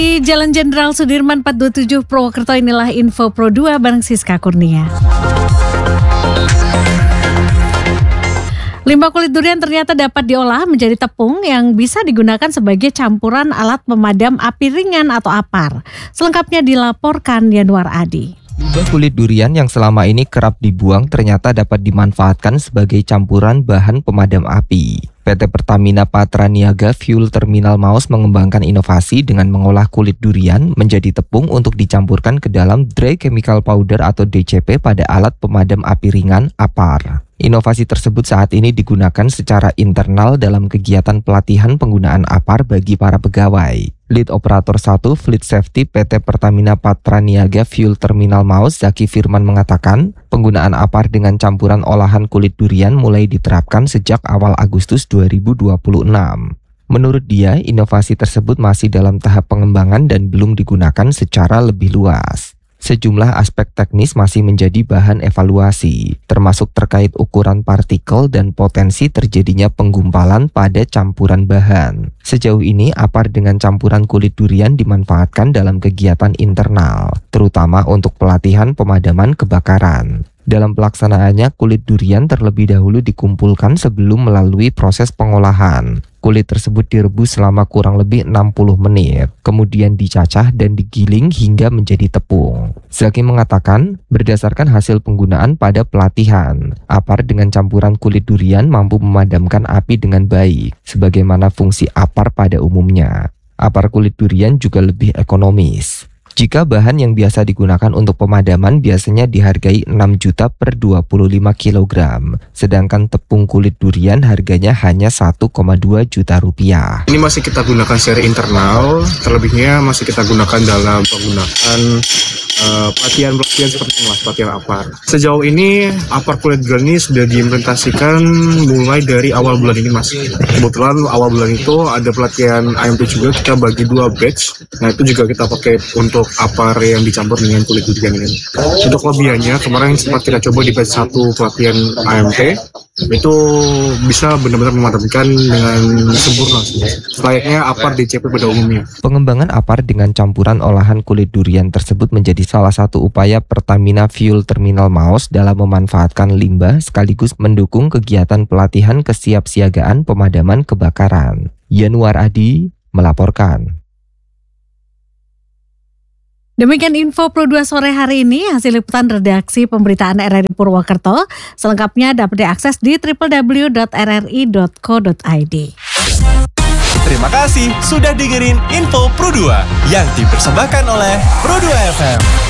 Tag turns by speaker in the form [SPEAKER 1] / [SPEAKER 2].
[SPEAKER 1] Di Jalan Jenderal Sudirman 427 Purwokerto, inilah info Pro 2 bareng Siska Kurnia. Limbah kulit durian ternyata dapat diolah menjadi tepung yang bisa digunakan sebagai campuran alat pemadam api ringan atau APAR. Selengkapnya dilaporkan Yanuar Adi.
[SPEAKER 2] Limbah kulit durian yang selama ini kerap dibuang ternyata dapat dimanfaatkan sebagai campuran bahan pemadam api. PT Pertamina Patraniaga Fuel Terminal Maus mengembangkan inovasi dengan mengolah kulit durian menjadi tepung untuk dicampurkan ke dalam dry chemical powder atau DCP pada alat pemadam api ringan APAR. Inovasi tersebut saat ini digunakan secara internal dalam kegiatan pelatihan penggunaan APAR bagi para pegawai. Lead Operator 1 Fleet Safety PT Pertamina Patraniaga Fuel Terminal Maus, Zaki Firman mengatakan, penggunaan APAR dengan campuran olahan kulit durian mulai diterapkan sejak awal Agustus 2026. Menurut dia, inovasi tersebut masih dalam tahap pengembangan dan belum digunakan secara lebih luas. Sejumlah aspek teknis masih menjadi bahan evaluasi, termasuk terkait ukuran partikel dan potensi terjadinya penggumpalan pada campuran bahan. Sejauh ini, APAR dengan campuran kulit durian dimanfaatkan dalam kegiatan internal, terutama untuk pelatihan pemadaman kebakaran. Dalam pelaksanaannya, kulit durian terlebih dahulu dikumpulkan sebelum melalui proses pengolahan. Kulit tersebut direbus selama kurang lebih 60 menit, kemudian dicacah dan digiling hingga menjadi tepung. Zaki mengatakan, berdasarkan hasil penggunaan pada pelatihan, APAR dengan campuran kulit durian mampu memadamkan api dengan baik, sebagaimana fungsi APAR pada umumnya. APAR kulit durian juga lebih ekonomis. Jika bahan yang biasa digunakan untuk pemadaman biasanya dihargai 6 juta per 25 kg, sedangkan tepung kulit durian harganya hanya 1,2 juta rupiah.
[SPEAKER 3] Ini masih kita gunakan secara internal, terlebihnya masih kita gunakan dalam penggunaan pelatihan seperti pelatihan APAR. Sejauh ini APAR kulit durian ini sudah diimplementasikan mulai dari awal bulan ini, Mas. Kebetulan awal bulan itu ada pelatihan AMP juga, kita bagi 2 batch. Nah, itu juga kita pakai untuk APAR yang dicampur dengan kulit durian ini. Untuk kelebihannya, kemarin sempat kita coba di batch 1 pelatihan AMP, itu bisa benar-benar memadamkan dengan sempurna, layaknya APAR DCP pada umumnya.
[SPEAKER 2] Pengembangan APAR dengan campuran olahan kulit durian tersebut menjadi salah satu upaya Pertamina Fuel Terminal Maus dalam memanfaatkan limbah sekaligus mendukung kegiatan pelatihan kesiapsiagaan pemadaman kebakaran. Yanuar Adi melaporkan.
[SPEAKER 1] Demikian info Pro 2 sore hari ini, hasil liputan redaksi pemberitaan RRI Purwokerto. Selengkapnya dapat diakses di www.rri.co.id.
[SPEAKER 4] Terima kasih sudah dengerin info Pro 2 yang dipersembahkan oleh Pro 2 FM.